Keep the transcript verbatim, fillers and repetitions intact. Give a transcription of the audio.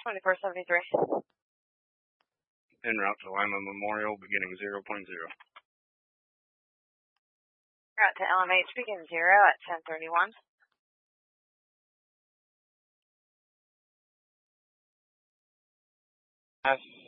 twenty-four seventy-three. En route to Lima Memorial, beginning zero point zero. Route to L M H, begin zero at ten thirty-one. Pass